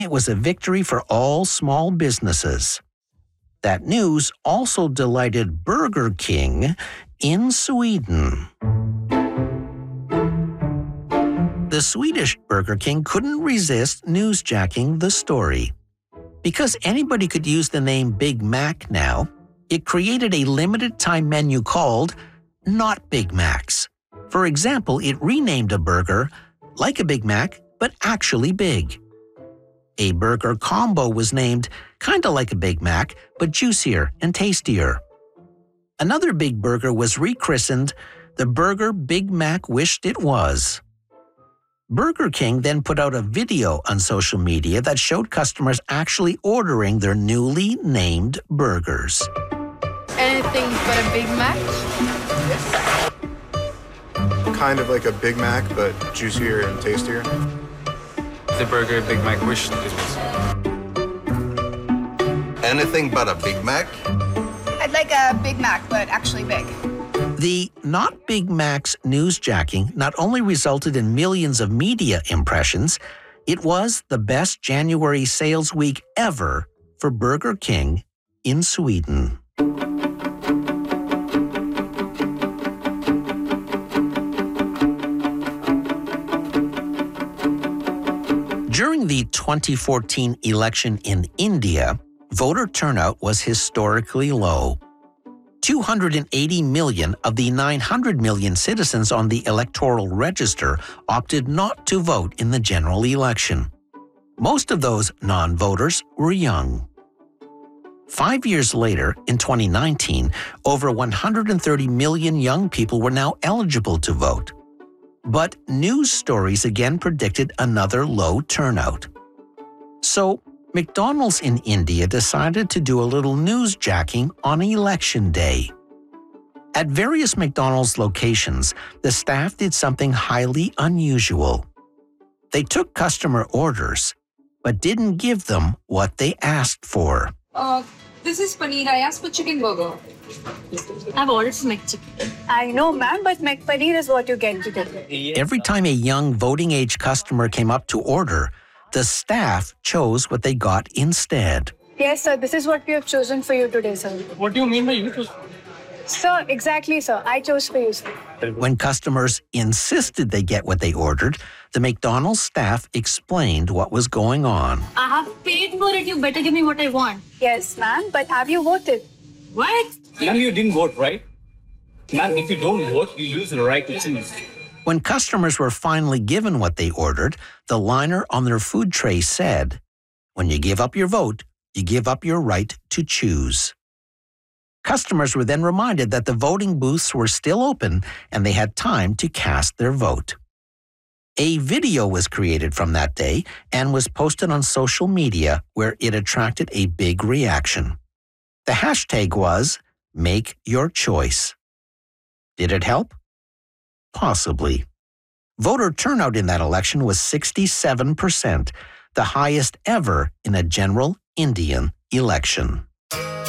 It was a victory for all small businesses. That news also delighted Burger King in Sweden. The Swedish Burger King couldn't resist newsjacking the story. Because anybody could use the name Big Mac now, it created a limited-time menu called Not Big Macs. For example, it renamed a burger like a Big Mac, but actually big. A burger combo was named kinda like a Big Mac, but juicier and tastier. Another big burger was rechristened the Burger Big Mac Wished It Was. Burger King then put out a video on social media that showed customers actually ordering their newly named burgers. Anything but a Big Mac? Kind of like a Big Mac, but juicier and tastier. The Burger Big Mac Wished It Was. Anything but a Big Mac? I'd like a Big Mac, but actually big. The Not Big Mac's newsjacking not only resulted in millions of media impressions, it was the best January sales week ever for Burger King in Sweden. During the 2014 election in India, voter turnout was historically low. 280 million of the 900 million citizens on the electoral register opted not to vote in the general election. Most of those non-voters were young. 5 years later, in 2019, over 130 million young people were now eligible to vote. But news stories again predicted another low turnout. So, McDonald's in India decided to do a little newsjacking on Election Day. At various McDonald's locations, the staff did something highly unusual. They took customer orders, but didn't give them what they asked for. This is paneer. I asked for chicken burger. I've ordered some McChicken. I know, ma'am, but McPaneer is what you get today. Every time a young voting-age customer came up to order, the staff chose what they got instead. Yes, sir. This is what we have chosen for you today, sir. What do you mean by you chose? Sir, exactly, sir. I chose for you, sir. When customers insisted they get what they ordered, the McDonald's staff explained what was going on. I have paid for it. You better give me what I want. Yes, ma'am, but have you voted? What? Ma'am, you didn't vote, right? Ma'am, if you don't vote, you lose the right to choose. When customers were finally given what they ordered, the liner on their food tray said, "When you give up your vote, you give up your right to choose." Customers were then reminded that the voting booths were still open and they had time to cast their vote. A video was created from that day and was posted on social media where it attracted a big reaction. The hashtag was Make Your Choice. Did it help? Possibly. Voter turnout in that election was 67%, the highest ever in a general Indian election.